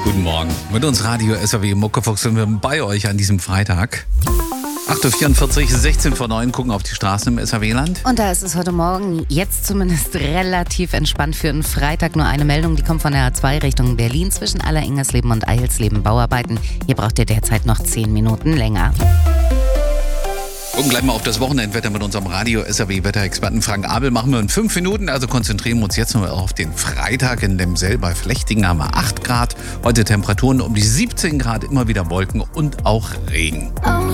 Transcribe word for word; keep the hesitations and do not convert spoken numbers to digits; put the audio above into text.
Guten Morgen. Mit uns Radio S R W Muckefuchs sind wir bei euch an diesem Freitag. acht Uhr vierundvierzig, sechzehn vor neun, gucken auf die Straßen im S R W-Land. Und da ist es heute Morgen jetzt zumindest relativ entspannt für einen Freitag. Nur eine Meldung, die kommt von der A zwei Richtung Berlin zwischen Alleringgersleben und Eilsleben. Bauarbeiten. Hier braucht ihr derzeit noch zehn Minuten länger. Gucken gleich mal auf das Wochenendwetter mit unserem Radio S R W-Wetterexperten Frank Abel. Machen wir in fünf Minuten, also konzentrieren wir uns jetzt nur auf den Freitag. In Lemsell bei Flechtingen haben wir acht Grad. Heute Temperaturen um die siebzehn Grad, immer wieder Wolken und auch Regen.